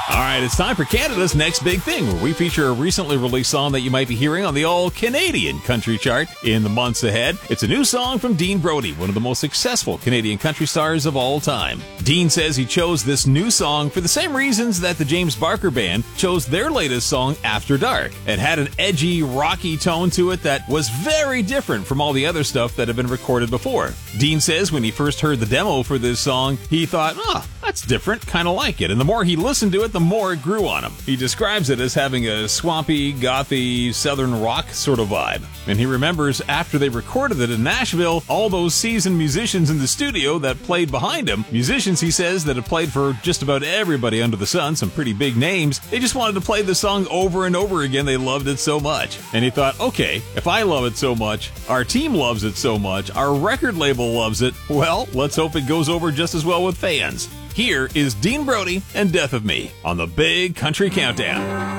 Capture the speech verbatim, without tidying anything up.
All right, it's time for Canada's Next Big Thing, where we feature a recently released song that you might be hearing on the all-Canadian country chart in the months ahead. It's a new song from Dean Brody, one of the most successful Canadian country stars of all time. Dean says he chose this new song for the same reasons that the James Barker Band chose their latest song, After Dark. It had an edgy, rocky tone to it that was very different from all the other stuff that had been recorded before. Dean says when he first heard the demo for this song, he thought, oh, that's different, kind of like it. And the more he listened to it, the more it grew on him. He describes it as having a swampy, gothy, southern rock sort of vibe. And he remembers after they recorded it in Nashville, all those seasoned musicians in the studio that played behind him, musicians, he says, that have played for just about everybody under the sun, some pretty big names, they just wanted to play the song over and over again. They loved it so much. And he thought, okay, if I love it so much, our team loves it so much, our record label loves it, well, let's hope it goes over just as well with fans. Here is Dean Brody and Death of Me on the Big Country Countdown.